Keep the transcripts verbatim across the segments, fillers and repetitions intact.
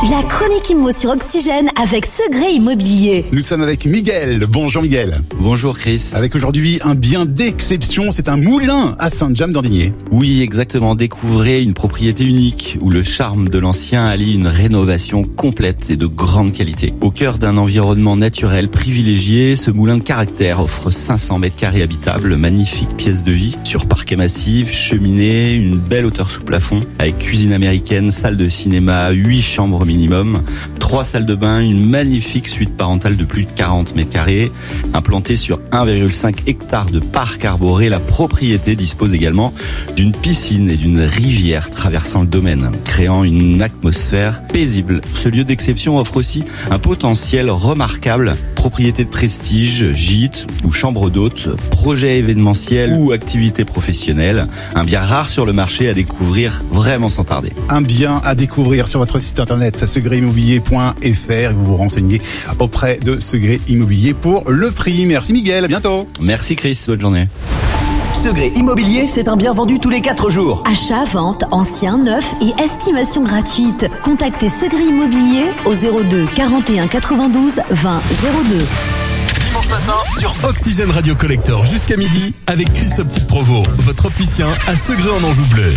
La chronique immo sur Oxygène avec Segré Immobilier. Nous sommes avec Miguel. Bonjour Miguel. Bonjour Chris. Avec aujourd'hui un bien d'exception, c'est un moulin à Saint-James-d'Andigné. Oui, exactement. Découvrez une propriété unique où le charme de l'ancien allie une rénovation complète et de grande qualité. Au cœur d'un environnement naturel privilégié, ce moulin de caractère offre cinq cents mètres carrés habitables, magnifique pièce de vie, sur parquet massif, cheminée, une belle hauteur sous plafond, avec cuisine américaine, salle de cinéma, huit chambres minimum, trois salles de bain, une magnifique suite parentale de plus de quarante mètres carrés. Implantée sur un virgule cinq hectare de parc arboré, la propriété dispose également d'une piscine et d'une rivière traversant le domaine, créant une atmosphère paisible. Ce lieu d'exception offre aussi un potentiel remarquable. Propriété de prestige, gîte ou chambre d'hôte, projet événementiel ou activité professionnelle. Un bien rare sur le marché à découvrir vraiment sans tarder. Un bien à découvrir sur votre site internet segré immobilier point f r et vous vous renseignez auprès de Segré Immobilier pour le prix. Merci Miguel, à bientôt. Merci Chris, bonne journée. Segré Immobilier, c'est un bien vendu tous les quatre jours. Achat, vente, ancien, neuf et estimation gratuite. Contactez Segré Immobilier au zéro deux quarante et un quatre-vingt-douze vingt zéro deux. Dimanche matin sur Oxygène Radio Collector jusqu'à midi avec Chris Optique Provo, votre opticien à Segré en Anjou bleu.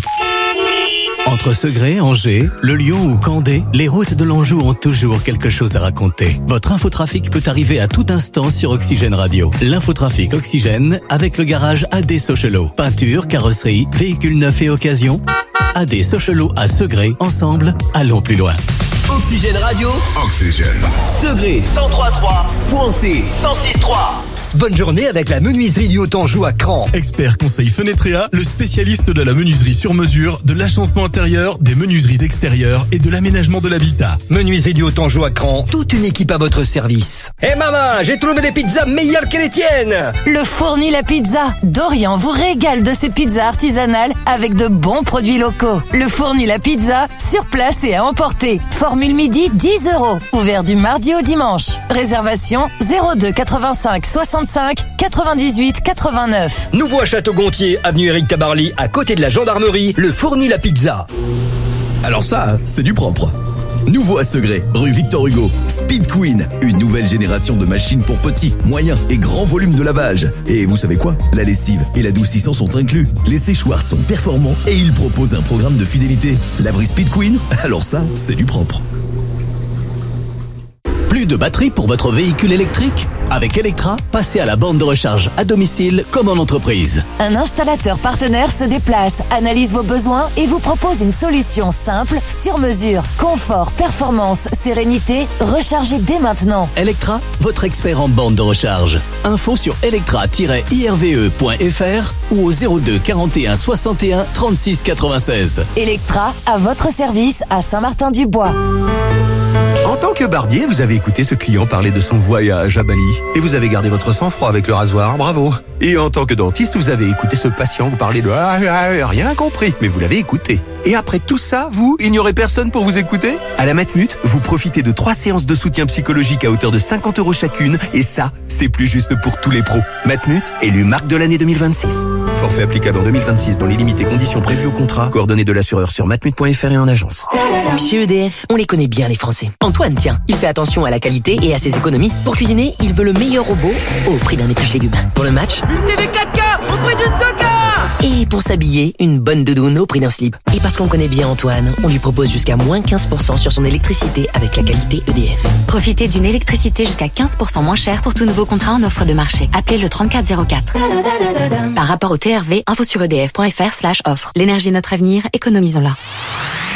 Entre Segré, Angers, Le Lion ou Candé, les routes de l'Anjou ont toujours quelque chose à raconter. Votre infotrafic peut arriver à tout instant sur Oxygène Radio. L'infotrafic Oxygène avec le garage A D Sochelo. Peinture, carrosserie, véhicules neufs et occasion. A D Sochelo à Segré. Ensemble, allons plus loin. Oxygène Radio. Oxygène. Segré cent trois virgule trois. Poincé cent six virgule trois. Bonne journée avec la menuiserie du Haut-Anjou à Cran. Expert conseil Fenetrea, le spécialiste de la menuiserie sur mesure, de l'agencement intérieur, des menuiseries extérieures et de l'aménagement de l'habitat. Menuiserie du Haut-Anjou à Cran, toute une équipe à votre service. Hé hey maman, j'ai trouvé des pizzas meilleures que les tiennes. Le Fourni la pizza. Dorian vous régale de ses pizzas artisanales avec de bons produits locaux. Le Fourni la pizza, sur place et à emporter. Formule midi, dix euros. Ouvert du mardi au dimanche. Réservation zéro deux quatre-vingt-cinq soixante-cinq quatre-vingt-dix-huit quatre-vingt-neuf. Nouveau à Château-Gontier, avenue Éric Tabarly, à côté de la gendarmerie, le Fourni la pizza. Alors ça, c'est du propre. Nouveau à Segré, rue Victor Hugo, Speed Queen, une nouvelle génération de machines pour petits, moyens et grands volumes de lavage. Et vous savez quoi? La lessive et l'adoucissant sont inclus. Les séchoirs sont performants et ils proposent un programme de fidélité. Laverie Speed Queen, alors ça, c'est du propre. Plus de batterie pour votre véhicule électrique? Avec Electra, passez à la borne de recharge à domicile comme en entreprise. Un installateur partenaire se déplace, analyse vos besoins et vous propose une solution simple, sur mesure. Confort, performance, sérénité, rechargez dès maintenant. Electra, votre expert en borne de recharge. Info sur electra tiret i r v e point f r ou au zéro deux quarante et un soixante et un trente-six quatre-vingt-seize. Electra, à votre service à Saint-Martin-du-Bois. En tant que barbier, vous avez écouté ce client parler de son voyage à Bali et vous avez gardé votre sang-froid avec le rasoir, bravo. Et en tant que dentiste, vous avez écouté ce patient vous parler de ah, ah, rien compris, mais vous l'avez écouté. Et après tout ça, vous, il n'y aurait personne pour vous écouter? À la Matmut, vous profitez de trois séances de soutien psychologique à hauteur de cinquante euros chacune et ça, c'est plus juste pour tous les pros. Matmut, élu marque de l'année deux mille vingt-six. Forfait applicable en deux mille vingt-six dans les limites et conditions prévues au contrat. Coordonnées de l'assureur sur matmut point f r et en agence. Chez E D F, on les connaît bien les Français. Antoine, tiens, il fait attention à la qualité et à ses économies. Pour cuisiner, il veut le meilleur robot au prix d'un épluche légumes. Pour le match, une T V quatre K au prix d'une deux K. Et pour s'habiller, une bonne doudoune au prix d'un slip. Et parce qu'on connaît bien Antoine, on lui propose jusqu'à moins quinze pour cent sur son électricité avec la qualité E D F. Profitez d'une électricité jusqu'à quinze pour cent moins chère pour tout nouveau contrat en offre de marché. Appelez le trente-quatre zéro quatre. Par rapport au T R V, info sur edf point f r slash offre. L'énergie est notre avenir, économisons-la.